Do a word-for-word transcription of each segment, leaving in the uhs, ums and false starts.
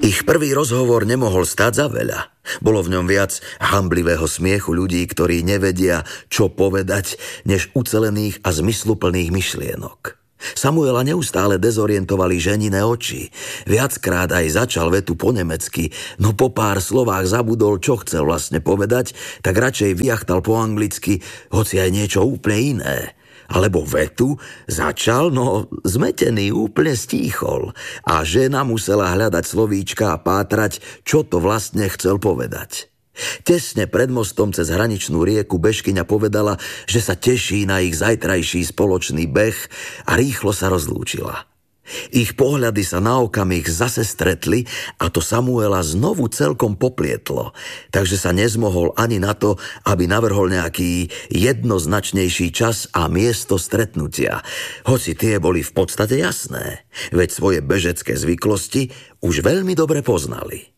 Ich prvý rozhovor nemohol stáť za veľa. Bolo v ňom viac hanblivého smiechu ľudí, ktorí nevedia, čo povedať, než ucelených a zmysluplných myšlienok. Samuela neustále dezorientovali ženine oči. Viackrát aj začal vetu po nemecky, no po pár slovách zabudol, čo chcel vlastne povedať, tak radšej vyjachtal po anglicky, hoci aj niečo úplne iné. Alebo vetu začal, no zmetený úplne stíchol a žena musela hľadať slovíčka a pátrať, čo to vlastne chcel povedať. Tesne pred mostom cez hraničnú rieku Bežkyňa povedala, že sa teší na ich zajtrajší spoločný beh a rýchlo sa rozlúčila. Ich pohľady sa na okamih zase stretli a to Samuela znovu celkom poplietlo, takže sa nezmohol ani na to, aby navrhol nejaký jednoznačnejší čas a miesto stretnutia, hoci tie boli v podstate jasné, veď svoje bežecké zvyklosti už veľmi dobre poznali.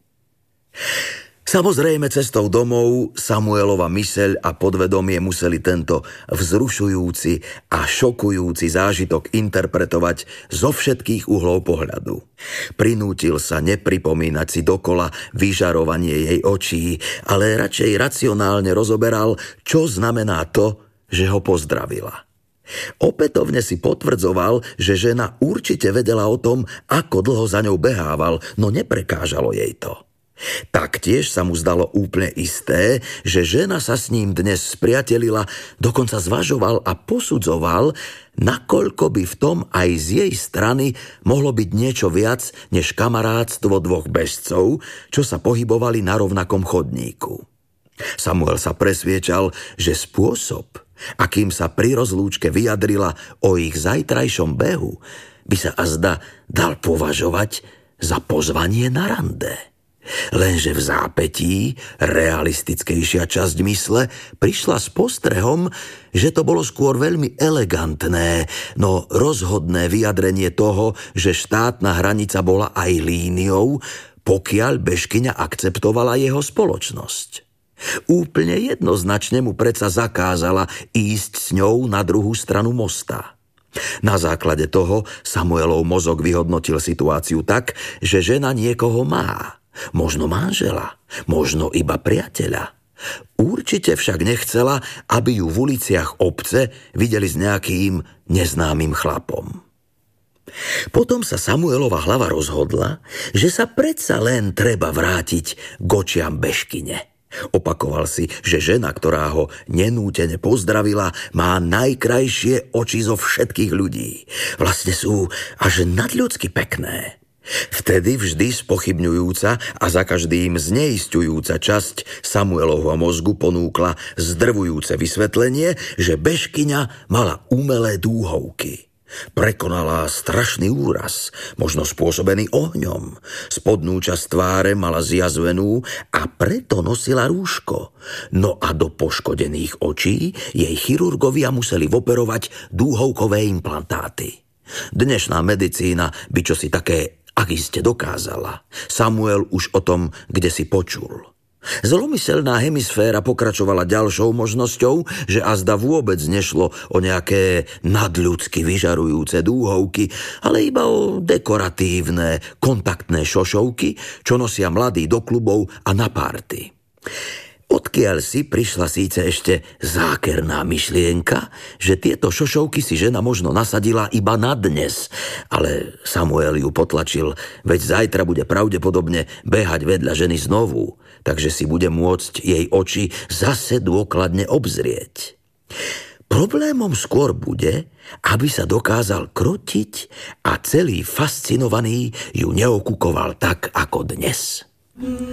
Samozrejme, cestou domov Samuelova myseľ a podvedomie museli tento vzrušujúci a šokujúci zážitok interpretovať zo všetkých uhlov pohľadu. Prinútil sa nepripomínať si dokola vyžarovanie jej očí, ale radšej racionálne rozoberal, čo znamená to, že ho pozdravila. Opätovne si potvrdzoval, že žena určite vedela o tom, ako dlho za ňou behával, no neprekážalo jej to. Taktiež sa mu zdalo úplne isté, že žena sa s ním dnes spriatelila, dokonca zvažoval a posudzoval, nakoľko by v tom aj z jej strany mohlo byť niečo viac než kamarátstvo dvoch bežcov, čo sa pohybovali na rovnakom chodníku. Samuel sa presviečal, že spôsob, akým sa pri rozlúčke vyjadrila o ich zajtrajšom behu, by sa azda dal považovať za pozvanie na rande. Lenže v zápätí realistickejšia časť mysle prišla s postrehom, že to bolo skôr veľmi elegantné, no rozhodné vyjadrenie toho, že štátna hranica bola aj líniou, pokiaľ Bežkyňa akceptovala jeho spoločnosť. Úplne jednoznačne mu predsa zakázala ísť s ňou na druhú stranu mosta. Na základe toho Samuelov mozog vyhodnotil situáciu tak, že žena niekoho má. Možno manžela, možno iba priateľa. Určite však nechcela, aby ju v uliciach obce videli s nejakým neznámym chlapom. Potom sa Samuelova hlava rozhodla, že sa predsa len treba vrátiť k očiam Bežkyne. Opakoval si, že žena, ktorá ho nenútene pozdravila, má najkrajšie oči zo všetkých ľudí. Vlastne sú až nadľudsky pekné. Vtedy vždy spochybňujúca a za každým zneisťujúca časť Samuelovho mozgu ponúkla zdrvujúce vysvetlenie, že Bežkyňa mala umelé dúhovky. Prekonala strašný úraz, možno spôsobený ohňom. Spodnú časť tváre mala zjazvenú a preto nosila rúško. No a do poškodených očí jej chirurgovia museli operovať dúhovkové implantáty. Dnešná medicína by čosi také ak iste dokázala. Samuel už o tom kdesi počul. Zlomyselná hemisféra pokračovala ďalšou možnosťou, že azda vôbec nešlo o nejaké nadľudsky vyžarujúce dúhovky, ale iba o dekoratívne, kontaktné šošovky, čo nosia mladí do klubov a na párty. Odkiaľ si prišla síce ešte zákerná myšlienka, že tieto šošovky si žena možno nasadila iba na dnes, ale Samuel ju potlačil, veď zajtra bude pravdepodobne behať vedľa ženy znovu, takže si bude môcť jej oči zase dôkladne obzrieť. Problémom skôr bude, aby sa dokázal krotiť a celý fascinovaný ju neokukoval tak ako dnes.